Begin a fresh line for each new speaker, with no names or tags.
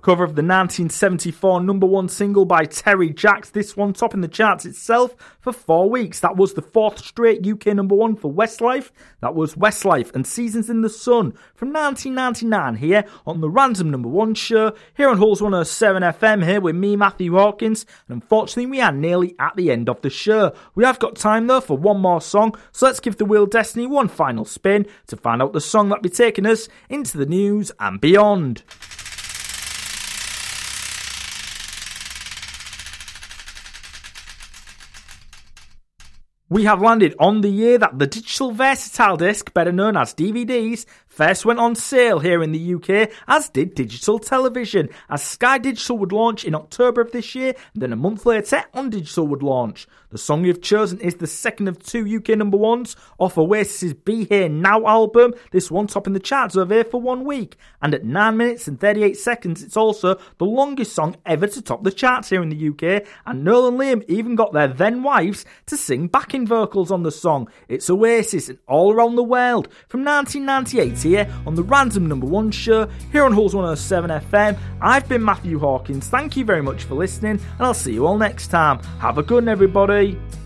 cover of the 1974 number one single by Terry Jacks, this one topping the charts itself for 4 weeks. That was the fourth straight UK number one for Westlife. That was Westlife and Seasons in the Sun from 1999 here on the Random Number One show here on Hulls 107 FM here with me, Matthew Hawkins, and unfortunately we are nearly at the end of the show. We have got time though for one more song, so let's give the Wheel of Destiny one final spin to find out the song that'll be taking us into the news and beyond. We have landed on the year that the digital versatile disc, better known as DVDs, first went on sale here in the UK, as did digital television, as Sky Digital would launch in October of this year, and then a month later On Digital would launch. The song we've chosen is the second of two UK number ones off Oasis's Be Here Now album, this one topping the charts over here for 1 week, and at 9 minutes and 38 seconds it's also the longest song ever to top the charts here in the UK, and Noel and Liam even got their then wives to sing backing vocals on the song. It's Oasis and All Around the World from 1998 here on the Random Number One show here on Hulls 107 FM. I've been Matthew Hawkins. Thank you very much for listening, and I'll see you all next time. Have a good one, everybody.